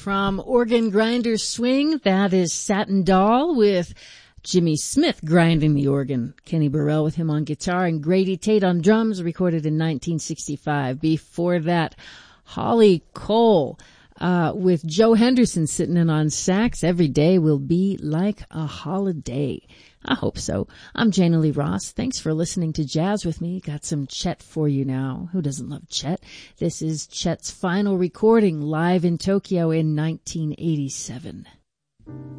From Organ Grinder Swing, that is Satin Doll with Jimmy Smith grinding the organ. Kenny Burrell with him on guitar and Grady Tate on drums, recorded in 1965. Before that, Holly Cole with Joe Henderson sitting in on sax. Every day will be like a holiday. I hope so. I'm Jana Lee Ross. Thanks for listening to Jazz with me. Got some Chet for you now. Who doesn't love Chet? This is Chet's final recording live in Tokyo in 1987.